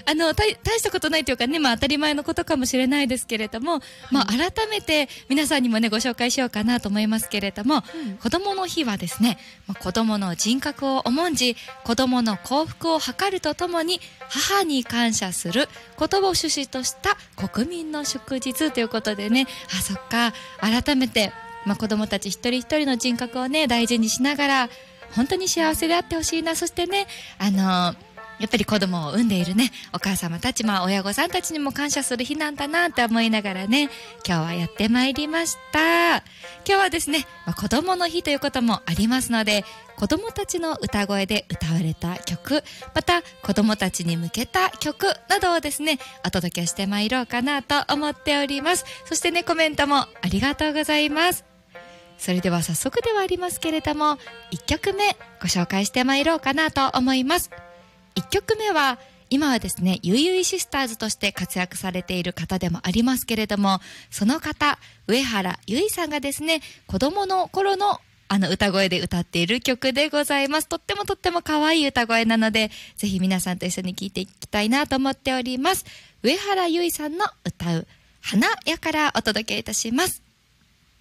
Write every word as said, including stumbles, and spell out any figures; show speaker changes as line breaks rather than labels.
あの大したことないというかね、まあ当たり前のことかもしれないですけれども、はい、まあ改めて皆さんにもねご紹介しようかなと思いますけれども、うん、子どもの日はですね、まあ、子どもの人格を重んじ子どもの幸福を図るとともに母に感謝することを趣旨とした国民の祝日ということでね、あ、そっか、改めて、まあ、子どもたち一人一人の人格をね大事にしながら本当に幸せであってほしいな。そしてね、あのーやっぱり子供を産んでいるねお母様たち、まあ親御さんたちにも感謝する日なんだなって思いながらね、今日はやってまいりました。今日はですね、まあ、子供の日ということもありますので、子供たちの歌声で歌われた曲、また子供たちに向けた曲などをですねお届けしてまいろうかなと思っております。そしてね、コメントもありがとうございます。それでは早速ではありますけれども、いっきょくめご紹介してまいろうかなと思います。いっきょくめは今はですねゆいゆいシスターズとして活躍されている方でもありますけれども、その方上原ゆいさんがですね子供の頃のあの歌声で歌っている曲でございます。とってもとっても可愛い歌声なので、ぜひ皆さんと一緒に聴いていきたいなと思っております。上原ゆいさんの歌う花やからお届けいたします。